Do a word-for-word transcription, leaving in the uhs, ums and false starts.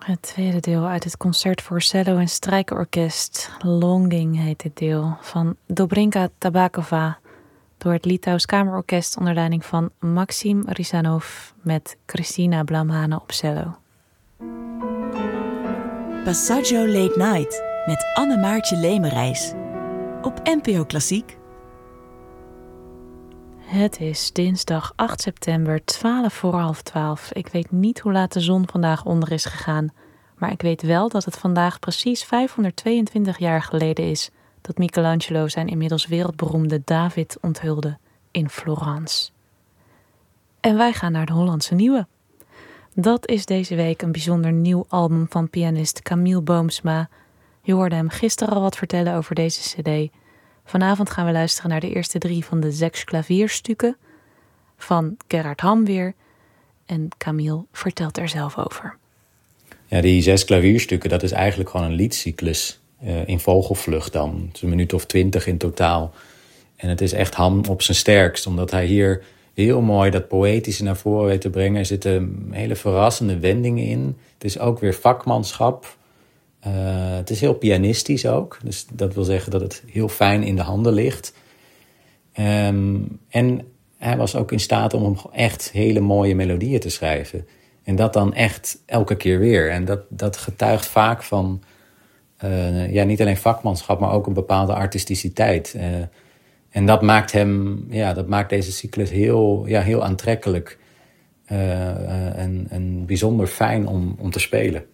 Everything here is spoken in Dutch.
Het tweede deel uit het concert voor cello en strijkorkest. Longing heet dit deel, van Dobrinka Tabakova, door het Litouws Kamerorkest onder leiding van Maxim Rizanov met Christina Blamhane op cello. Passaggio Late Night met Anne-Maartje Lemerijs op N P O Klassiek. Het is dinsdag acht september, twaalf voor half twaalf. Ik weet niet hoe laat de zon vandaag onder is gegaan, maar ik weet wel dat het vandaag precies vijfhonderdtweeëntwintig jaar geleden is dat Michelangelo zijn inmiddels wereldberoemde David onthulde in Florence. En wij gaan naar de Hollandse Nieuwe. Dat is deze week een bijzonder nieuw album van pianist Camille Boomsma. Je hoorde hem gisteren al wat vertellen over deze cd. Vanavond gaan we luisteren naar de eerste drie van de zes klavierstukken van Gerhard Hamweer. En Camille vertelt er zelf over. Ja, die zes klavierstukken, dat is eigenlijk gewoon een liedcyclus uh, in vogelvlucht dan. Het is een minuut of twintig in totaal. En het is echt Ham op zijn sterkst, omdat hij hier heel mooi dat poëtische naar voren weet te brengen. Er zitten hele verrassende wendingen in. Het is ook weer vakmanschap. Uh, het is heel pianistisch ook. Dus dat wil zeggen dat het heel fijn in de handen ligt. Um, en hij was ook in staat om echt hele mooie melodieën te schrijven. En dat dan echt elke keer weer. En dat, dat getuigt vaak van uh, ja, niet alleen vakmanschap, maar ook een bepaalde artisticiteit. Uh, en dat maakt hem, ja, dat maakt deze cyclus heel, ja, heel aantrekkelijk uh, uh, en, en bijzonder fijn om, om te spelen.